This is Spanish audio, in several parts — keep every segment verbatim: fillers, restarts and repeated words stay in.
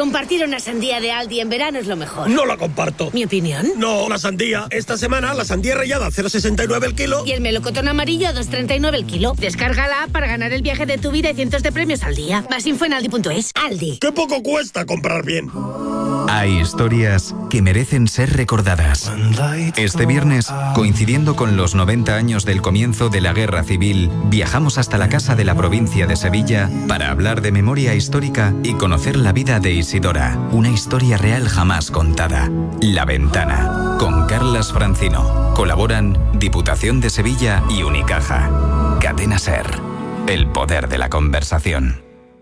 Compartir una sandía de Aldi en verano es lo mejor. No la comparto. ¿Mi opinión? No, la sandía. Esta semana la sandía rallada a cero coma sesenta y nueve el kilo. Y el melocotón amarillo a dos coma treinta y nueve el kilo. Descárgala para ganar el viaje de tu vida y cientos de premios al día. Más info en aldi punto es. Aldi. ¡Qué poco cuesta comprar bien! Hay historias que merecen ser recordadas. Este viernes, coincidiendo con los noventa años del comienzo de la Guerra Civil, viajamos hasta la casa de la provincia de Sevilla para hablar de memoria histórica y conocer la vida de Isidora, una historia real jamás contada. La Ventana, con Carlas Francino. Colaboran Diputación de Sevilla y Unicaja. Cadena SER, el poder de la conversación.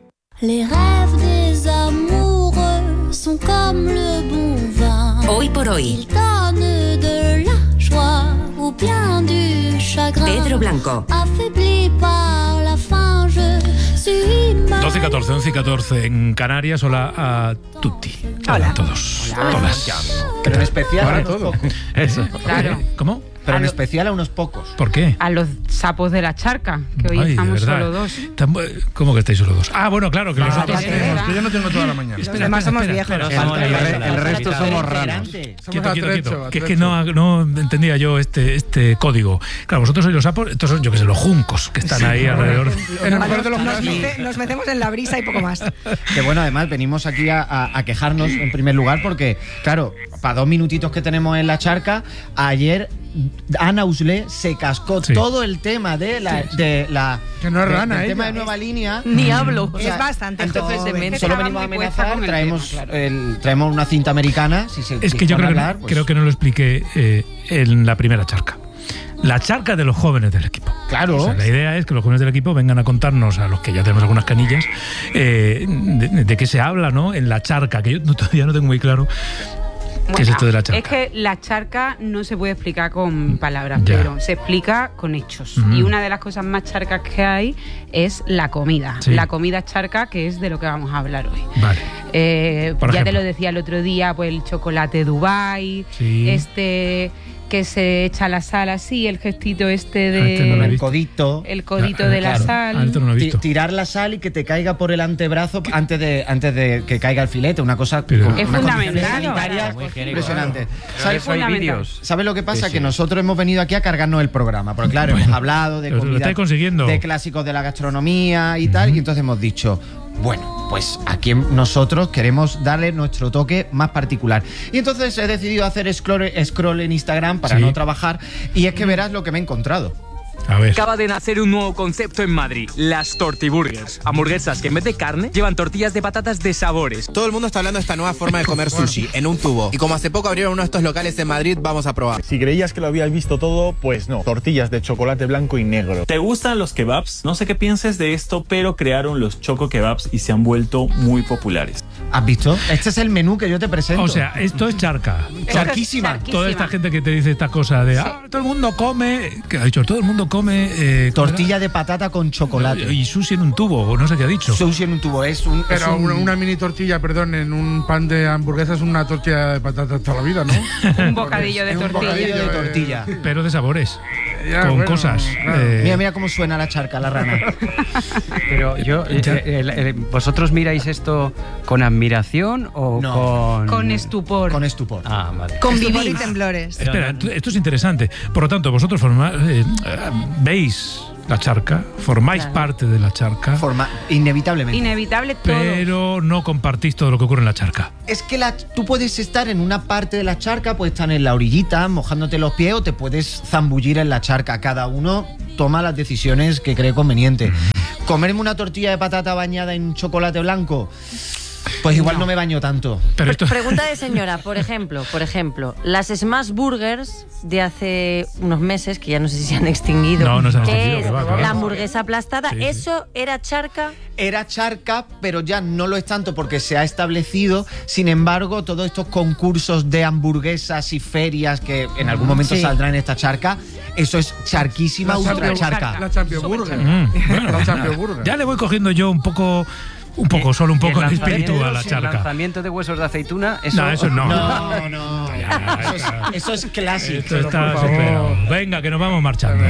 Les rêves des amoureux sont comme le bon vin. Hoy por hoy. Ils donnent de la joie ou bien du chagrin. Pedro Blanco. Affaibli par la faim, je suis mal. doce y catorce, once y catorce en Canarias. Hola a tutti. Hola, Hola a todos. Hola. Todas. Pero en especial Ahora a unos todo. pocos. Eso. Claro. ¿Cómo? Pero A en lo- especial a unos pocos. ¿Por qué? A los sapos de la charca, que hoy Ay, de estamos verdad. solo dos. Tam- ¿Cómo que estáis solo dos? Ah, bueno, claro, que Ah, nosotros ya tenemos, que yo no tengo toda la mañana. Espera, Además espera, somos espera, viejos. espera. El, Falta re- la- el la- resto la- somos la- raros. Quieto, quieto, atrecho, quieto. Que es atrecho. que no, no entendía yo este, este código. Claro, vosotros sois los sapos, estos son, yo que sé, los juncos que están ahí alrededor. En el mejor de los Nos, casos. mete- nos metemos en la brisa y poco más. Que bueno, además venimos aquí a, a- a quejarnos en primer lugar porque, claro, para dos minutitos que tenemos en la charca, ayer Ana Uslé se cascó Sí. todo el tema de la... De la Que no es de- rana, del ella. tema de Nueva Línea. Ni hablo. O sea, es bastante entonces, joven. solo Que venimos a estaba muy puesta amenazar, con el traemos, tema, claro. el- traemos una cinta americana. Si se Es que si yo van creo a que, no- hablar, pues- creo que no lo expliqué eh, en la primera charca. La charca de los jóvenes del equipo. Claro. O sea, la idea es que los jóvenes del equipo vengan a contarnos, a los que ya tenemos algunas canillas, eh, de, de qué se habla, ¿no? En la charca, que yo no- todavía no tengo muy claro qué es esto de la charca. Es que la charca no se puede explicar con palabras, Ya. pero se explica con hechos. Ujú. Y una de las cosas más charcas que hay es la comida. Sí. La comida charca, que es de lo que vamos a hablar hoy. Vale. Eh, Por ya te ejemplo. lo decía el otro día, pues el chocolate Dubai, Sí. este que se echa la sal así, el gestito este de Este no lo he el visto. codito. el codito Ah, de la claro. sal. Ah, esto no lo he Ti- visto. Tirar la sal y que te caiga por el antebrazo antes de antes de que caiga el filete, una cosa Pero- con Es unas fundamental. condiciones sanitarias Muy higiénico, impresionante. Pero ¿Sabes, eso hay vídeos. ¿Sabes lo que pasa? Sí, sí. Que nosotros hemos venido aquí a cargarnos el programa, porque claro, Bueno, hemos hablado de lo- lo comida, estáis consiguiendo. de clásicos de la gastronomía y tal, y entonces hemos dicho, bueno, pues aquí nosotros queremos darle nuestro toque más particular. Y entonces he decidido hacer scroll, scroll en Instagram para Sí. no trabajar, y es que verás lo que me he encontrado. A ver. Acaba de nacer un nuevo concepto en Madrid, las tortiburgers. Hamburguesas que en vez de carne llevan tortillas de patatas de sabores. Todo el mundo está hablando de esta nueva forma de comer sushi, en un tubo. Y como hace poco abrieron uno de estos locales en Madrid, vamos a probar. Si creías que lo habías visto todo, pues no. Tortillas de chocolate blanco y negro. ¿Te gustan los kebabs? No sé qué pienses de esto, pero crearon los choco kebabs y se han vuelto muy populares. ¿Has visto? Este es el menú que yo te presento. O sea, esto es charca. Charquísima. Toda esta gente que te dice esta cosa de ah, todo el mundo come, que ha dicho, todo el mundo come eh, ¿cómo Tortilla de patata con era? chocolate. Y sushi en un tubo, o no sé qué ha dicho. Sushi en un tubo es un. es Pero un- una, una mini tortilla, perdón, en un pan de hamburguesa es una tortilla de patatas toda la vida, ¿no? Un bocadillo de Es un tortilla. bocadillo de eh, tortilla. Pero de sabores, Ya, con bueno, cosas. claro. eh, Mira, mira cómo suena la charca, la rana. Pero yo, eh, Ya. eh, eh, ¿vosotros miráis esto con admiración o No. con...? Con estupor. Con estupor. Ah, vale. Convivir y temblores. Espera, esto esto es interesante. Por lo tanto, vosotros forma- eh, eh, veis la charca, formáis Claro. parte de la charca, Forma, inevitablemente. Inevitable todo. pero no compartís todo lo que ocurre en la charca. Es que la, tú puedes estar en una parte de la charca, puedes estar en la orillita mojándote los pies o te puedes zambullir en la charca. Cada uno toma las decisiones que cree conveniente. ¿Comerme una tortilla de patata bañada en chocolate blanco? Pues igual no, me baño tanto. Pero esto, Pregunta de señora, por ejemplo, por ejemplo, las Smash Burgers de hace unos meses, que ya no sé si se han extinguido, No, no se han que extinguido, es que va, que va. la hamburguesa aplastada, Sí, sí. ¿eso era charca? Era charca, pero ya no lo es tanto porque se ha establecido. Sin embargo, todos estos concursos de hamburguesas y ferias que en algún momento Sí. saldrán en esta charca, eso es charquísima, La ultra Champion- charca. La Champion Burger. Mm, bueno, La Champion nada. Burger. Ya le voy cogiendo yo un poco, un poco, solo un Y el poco de lanzamiento- espíritu a la El charca. lanzamiento de huesos de aceituna, eso... No, eso no. No, no. Ya, Eso es, eso es clásico. Esto está por favor. superado. Venga, que nos vamos marchando.